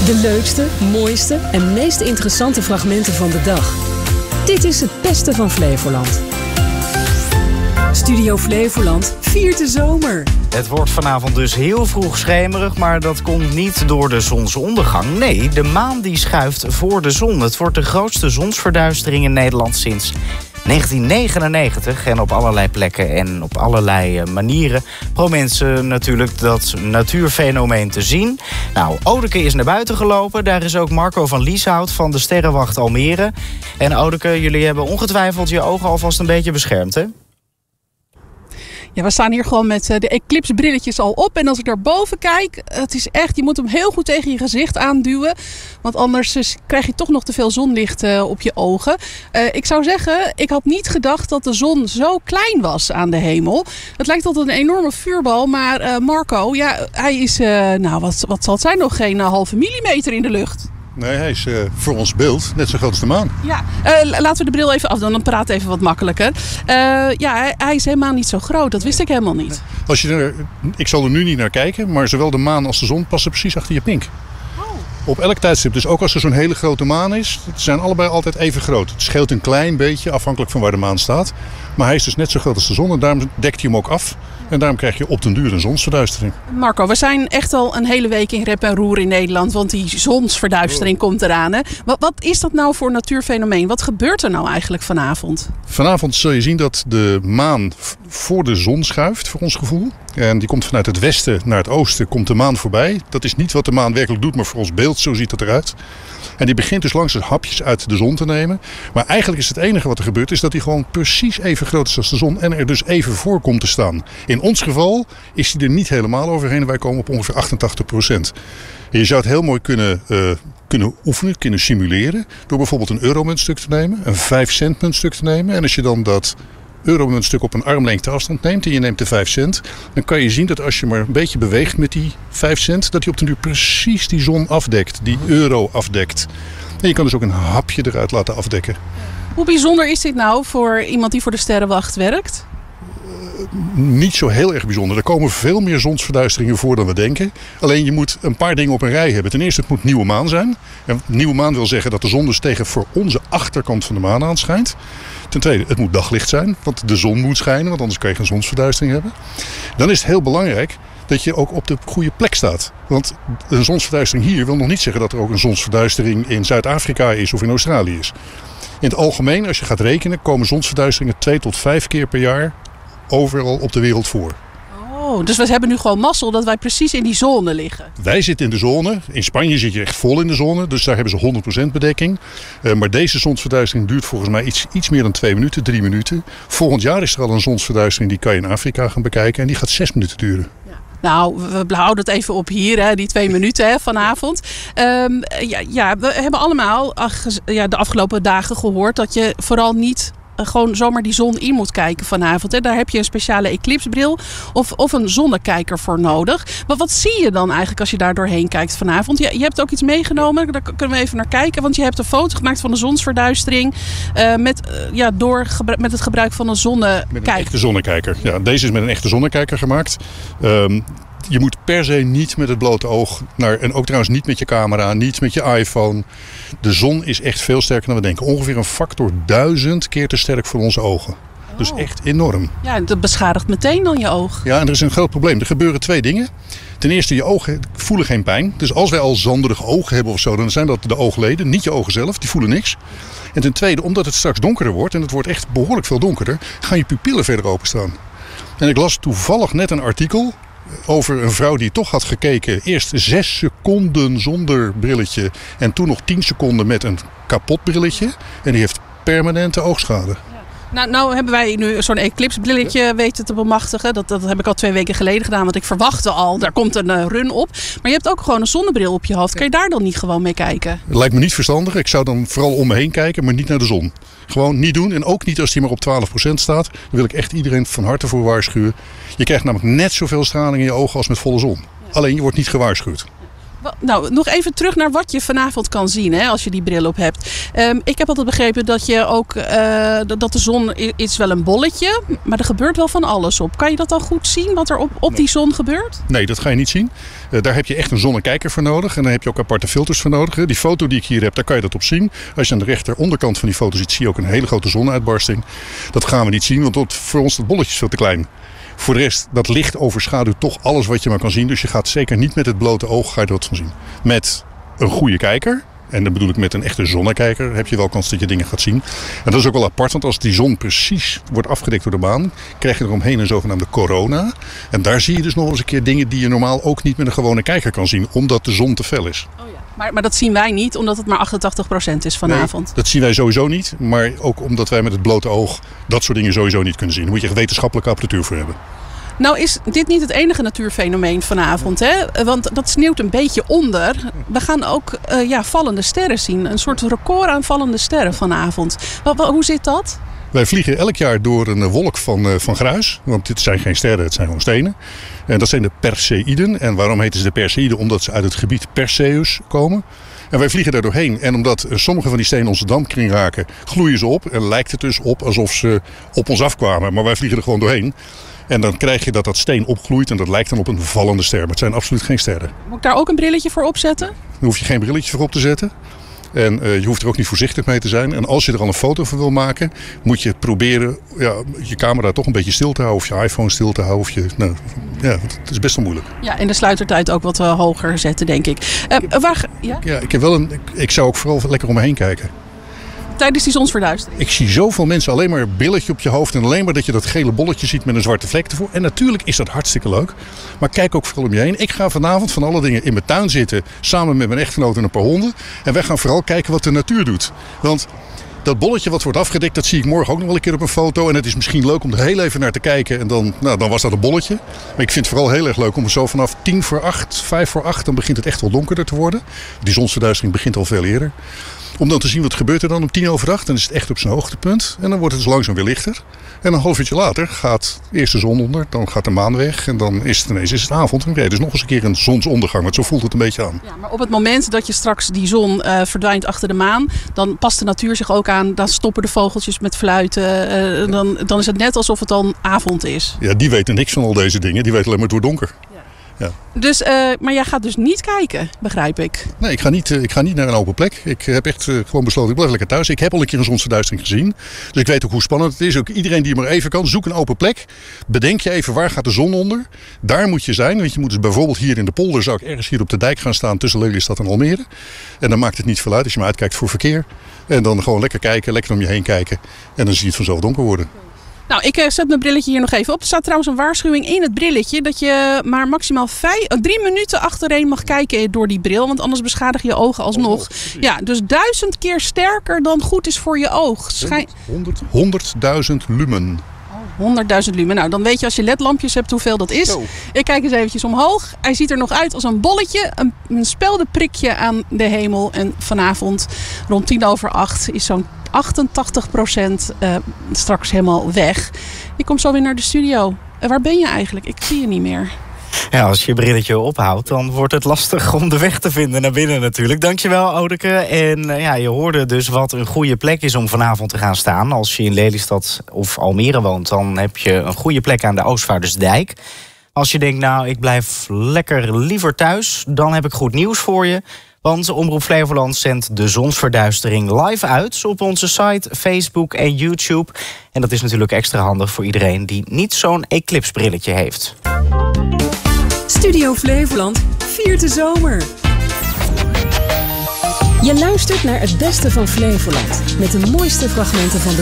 De leukste, mooiste en meest interessante fragmenten van de dag. Dit is het beste van Flevoland. Studio Flevoland viert de zomer. Het wordt vanavond dus heel vroeg schemerig, maar dat komt niet door de zonsondergang. Nee, de maan die schuift voor de zon. Het wordt de grootste zonsverduistering in Nederland sinds 1999 en op allerlei plekken en op allerlei manieren probeert mensen natuurlijk dat natuurfenomeen te zien. Nou, Odeke is naar buiten gelopen. Daar is ook Marco van Lieshout van de Sterrenwacht Almere. En Odeke, jullie hebben ongetwijfeld je ogen alvast een beetje beschermd, hè? Ja, we staan hier gewoon met de eclipsebrilletjes al op. En als ik naar boven kijk, het is echt, je moet hem heel goed tegen je gezicht aanduwen. Want anders krijg je toch nog te veel zonlicht op je ogen. Ik zou zeggen, ik had niet gedacht dat de zon zo klein was aan de hemel. Het lijkt altijd een enorme vuurbal. Maar Marco, ja, hij is, wat zal het zijn, nog geen halve millimeter in de lucht. Nee, hij is voor ons beeld net zo groot als de maan. Ja, laten we de bril even afdoen, dan praat even wat makkelijker. Hij is helemaal niet zo groot, dat wist ik helemaal niet. Ik zal er nu niet naar kijken, maar zowel de maan als de zon passen precies achter je pink. Op elk tijdstip, dus ook als er zo'n hele grote maan is, het zijn allebei altijd even groot. Het scheelt een klein beetje, afhankelijk van waar de maan staat. Maar hij is dus net zo groot als de zon en daarom dekt hij hem ook af. En daarom krijg je op den duur een zonsverduistering. Marco, we zijn echt al een hele week in rep en roer in Nederland, want die zonsverduistering komt eraan. Hè? Wat is dat nou voor natuurfenomeen? Wat gebeurt er nou eigenlijk vanavond? Vanavond zul je zien dat de maan voor de zon schuift, voor ons gevoel. En die komt vanuit het westen naar het oosten, komt de maan voorbij. Dat is niet wat de maan werkelijk doet, maar voor ons beeld, zo ziet het eruit. En die begint dus langzaam hapjes uit de zon te nemen. Maar eigenlijk is het enige wat er gebeurt, is dat hij gewoon precies even groot is als de zon. En er dus even voor komt te staan. In ons geval is hij er niet helemaal overheen. Wij komen op ongeveer 88%. En je zou het heel mooi kunnen oefenen, kunnen simuleren. Door bijvoorbeeld een euromuntstuk te nemen, een 5-cent muntstuk te nemen. En als je dan dat euromuntstuk op een armlengte afstand neemt en je neemt de 5 cent... dan kan je zien dat als je maar een beetje beweegt met die 5 cent... dat hij op den duur precies die zon afdekt, die euro afdekt. En je kan dus ook een hapje eruit laten afdekken. Hoe bijzonder is dit nou voor iemand die voor de Sterrenwacht werkt? Niet zo heel erg bijzonder. Er komen veel meer zonsverduisteringen voor dan we denken. Alleen je moet een paar dingen op een rij hebben. Ten eerste, het moet nieuwe maan zijn. En nieuwe maan wil zeggen dat de zon dus tegen voor onze achterkant van de maan aanschijnt. Ten tweede, het moet daglicht zijn, want de zon moet schijnen, want anders kan je geen zonsverduistering hebben. Dan is het heel belangrijk dat je ook op de goede plek staat. Want een zonsverduistering hier wil nog niet zeggen dat er ook een zonsverduistering in Zuid-Afrika is of in Australië is. In het algemeen, als je gaat rekenen, komen zonsverduisteringen 2 tot 5 keer per jaar overal op de wereld voor. Oh, dus we hebben nu gewoon mazzel dat wij precies in die zone liggen. Wij zitten in de zone. In Spanje zit je echt vol in de zone. Dus daar hebben ze 100% bedekking. Maar deze zonsverduistering duurt volgens mij iets meer dan 2 minuten, 3 minuten. Volgend jaar is er al een zonsverduistering. Die kan je in Afrika gaan bekijken. En die gaat 6 minuten duren. Ja. Nou, we houden het even op hier, hè, die 2 minuten hè, vanavond. We hebben allemaal de afgelopen dagen gehoord dat je vooral niet gewoon zomaar die zon in moet kijken vanavond. Hè. Daar heb je een speciale eclipsbril of een zonnekijker voor nodig. Maar wat zie je dan eigenlijk als je daar doorheen kijkt vanavond? Je hebt ook iets meegenomen, daar kunnen we even naar kijken. Want je hebt een foto gemaakt van de zonsverduistering met het gebruik van een zonnekijker. Met een echte zonnekijker. Ja, deze is met een echte zonnekijker gemaakt. Je moet per se niet met het blote oog naar, en ook trouwens niet met je camera, niet met je iPhone. De zon is echt veel sterker dan we denken. Ongeveer een factor 1000 keer te sterk voor onze ogen. Dus echt enorm. Ja, dat beschadigt meteen dan je oog. Ja, en er is een groot probleem. Er gebeuren 2 dingen. Ten eerste, je ogen voelen geen pijn. Dus als wij al zanderige ogen hebben of zo, dan zijn dat de oogleden, niet je ogen zelf. Die voelen niks. En ten tweede, omdat het straks donkerder wordt, en het wordt echt behoorlijk veel donkerder, gaan je pupillen verder openstaan. En ik las toevallig net een artikel over een vrouw die toch had gekeken. Eerst 6 seconden zonder brilletje en toen nog 10 seconden met een kapot brilletje. En die heeft permanente oogschade. Nou hebben wij nu zo'n eclipsbrilletje weten te bemachtigen. Dat heb ik al 2 weken geleden gedaan. Want ik verwachtte al, daar komt een run op. Maar je hebt ook gewoon een zonnebril op je hoofd. Kan je daar dan niet gewoon mee kijken? Dat lijkt me niet verstandig. Ik zou dan vooral om me heen kijken, maar niet naar de zon. Gewoon niet doen. En ook niet als die maar op 12% staat. Dan wil ik echt iedereen van harte voor waarschuwen. Je krijgt namelijk net zoveel straling in je ogen als met volle zon. Alleen je wordt niet gewaarschuwd. Nou, nog even terug naar wat je vanavond kan zien, hè, als je die bril op hebt. Ik heb altijd begrepen dat je ook dat de zon is wel een bolletje, maar er gebeurt wel van alles op. Kan je dat dan goed zien, wat er op die zon gebeurt? Nee, dat ga je niet zien. Daar heb je echt een zonnekijker voor nodig. En daar heb je ook aparte filters voor nodig. Die foto die ik hier heb, daar kan je dat op zien. Als je aan de rechteronderkant van die foto ziet, zie je ook een hele grote zonuitbarsting. Dat gaan we niet zien, want voor ons dat bolletje is veel te klein. Voor de rest, dat licht overschaduwt toch alles wat je maar kan zien. Dus je gaat zeker niet met het blote oog ga je dat van zien. Met een goede kijker, en dan bedoel ik met een echte zonnekijker, heb je wel kans dat je dingen gaat zien. En dat is ook wel apart, want als die zon precies wordt afgedekt door de maan, krijg je eromheen een zogenaamde corona. En daar zie je dus nog eens een keer dingen die je normaal ook niet met een gewone kijker kan zien, omdat de zon te fel is. Oh ja. Maar dat zien wij niet, omdat het maar 88% is vanavond. Nee, dat zien wij sowieso niet, maar ook omdat wij met het blote oog dat soort dingen sowieso niet kunnen zien. Daar moet je wetenschappelijke apparatuur voor hebben. Nou is dit niet het enige natuurfenomeen vanavond, hè? Want dat sneeuwt een beetje onder. We gaan ook vallende sterren zien. Een soort record aan vallende sterren vanavond. Hoe zit dat? Wij vliegen elk jaar door een wolk van gruis. Want dit zijn geen sterren, het zijn gewoon stenen. En dat zijn de Perseïden. En waarom heten ze de Perseïden? Omdat ze uit het gebied Perseus komen. En wij vliegen daar doorheen. En omdat sommige van die stenen onze dampkring raken, gloeien ze op. En lijkt het dus op alsof ze op ons afkwamen. Maar wij vliegen er gewoon doorheen. En dan krijg je dat steen opgloeit en dat lijkt dan op een vallende ster. Maar het zijn absoluut geen sterren. Moet ik daar ook een brilletje voor opzetten? Daar hoef je geen brilletje voor op te zetten. En je hoeft er ook niet voorzichtig mee te zijn. En als je er al een foto van wil maken, moet je proberen je camera toch een beetje stil te houden. Of je iPhone stil te houden. Het is best wel moeilijk. Ja, en de sluitertijd ook wat hoger zetten, denk ik. Ik zou ook vooral lekker om me heen kijken. Tijdens die zonsverduistering? Ik zie zoveel mensen alleen maar een billetje op je hoofd en alleen maar dat je dat gele bolletje ziet met een zwarte vlek ervoor. En natuurlijk is dat hartstikke leuk, maar kijk ook vooral om je heen. Ik ga vanavond van alle dingen in mijn tuin zitten, samen met mijn echtgenoot en een paar honden. En wij gaan vooral kijken wat de natuur doet. Want dat bolletje wat wordt afgedekt, dat zie ik morgen ook nog wel een keer op een foto. En het is misschien leuk om er heel even naar te kijken en dan was dat een bolletje. Maar ik vind het vooral heel erg leuk om zo vanaf 7:50, dan begint het echt wel donkerder te worden. Die zonsverduistering begint al veel eerder. Om dan te zien wat gebeurt er dan om 7:50. Dan is het echt op zijn hoogtepunt. En dan wordt het dus langzaam weer lichter. En een half uurtje later gaat eerst de zon onder. Dan gaat de maan weg. En dan is het ineens avond. En dan krijg je dus nog eens een keer een zonsondergang. Want zo voelt het een beetje aan. Ja, maar op het moment dat je straks die zon verdwijnt achter de maan, dan past de natuur zich ook aan. Dan stoppen de vogeltjes met fluiten. Dan is het net alsof het dan avond is. Ja, die weten niks van al deze dingen. Die weten alleen maar het wordt donker. Ja. Dus, maar jij gaat dus niet kijken, begrijp ik? Nee, ik ga niet naar een open plek. Ik heb echt gewoon besloten, ik blijf lekker thuis. Ik heb al een keer een zonsverduistering gezien. Dus ik weet ook hoe spannend het is. Ook iedereen die maar even kan, zoek een open plek. Bedenk je even, waar gaat de zon onder? Daar moet je zijn. Want je moet dus bijvoorbeeld hier in de polder, zou ik ergens hier op de dijk gaan staan tussen Lelystad en Almere. En dan maakt het niet veel uit als je maar uitkijkt voor verkeer. En dan gewoon lekker kijken, lekker om je heen kijken. En dan zie je het vanzelf donker worden. Nou, ik zet mijn brilletje hier nog even op. Er staat trouwens een waarschuwing in het brilletje dat je maar maximaal 3 minuten achtereen mag kijken door die bril. Want anders beschadig je ogen alsnog. Ja, dus 1000 keer sterker dan goed is voor je oog. 100.000 lumen. 100.000 lumen. Nou, dan weet je als je ledlampjes hebt hoeveel dat is. Zo. Ik kijk eens eventjes omhoog. Hij ziet er nog uit als een bolletje. Een speldenprikje aan de hemel. En vanavond rond 7:50 is zo'n 88% straks helemaal weg. Ik kom zo weer naar de studio. Waar ben je eigenlijk? Ik zie je niet meer. Ja, als je je brilletje ophoudt, dan wordt het lastig om de weg te vinden naar binnen natuurlijk. Dankjewel, Odeke. En je hoorde dus wat een goede plek is om vanavond te gaan staan. Als je in Lelystad of Almere woont, dan heb je een goede plek aan de Oostvaardersdijk. Als je denkt, nou, ik blijf lekker liever thuis, dan heb ik goed nieuws voor je. Want Omroep Flevoland zendt de zonsverduistering live uit op onze site, Facebook en YouTube. En dat is natuurlijk extra handig voor iedereen die niet zo'n eclipsebrilletje heeft. Studio Flevoland viert de zomer. Je luistert naar het beste van Flevoland met de mooiste fragmenten van de